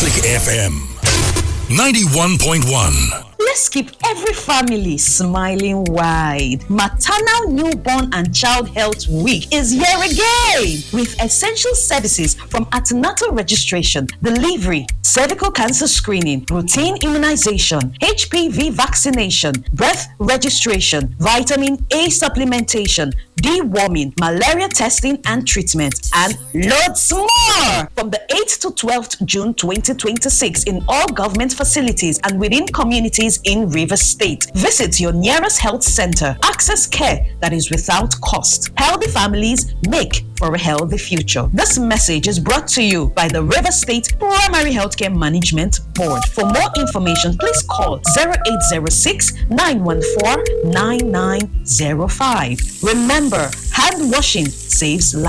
Classic FM 91.1. Let's keep every family smiling wide. Maternal, Newborn and Child Health Week is here again with essential services from antenatal registration, delivery, cervical cancer screening, routine immunization, HPV vaccination, birth registration, vitamin A supplementation, deworming, malaria testing and treatment, and loads more. From the 8th to 12th June 2026 in all government facilities and within communities in Rivers State. Visit your nearest health center. Access care that is without cost. Healthy families make for a healthy future. This message is brought to you by the Rivers State Primary Healthcare Management Board. For more information, please call 0806-914-9905. Remember, hand washing saves lives.